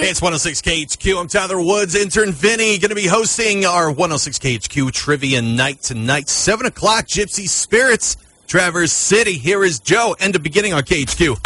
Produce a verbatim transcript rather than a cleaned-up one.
It's one oh six K H Q. I'm Tyler Woods. Intern Vinny going to be hosting our one oh six K H Q Trivia Night tonight. seven o'clock, Gypsy Spirits, Traverse City. Here is Joe. End of beginning on K H Q.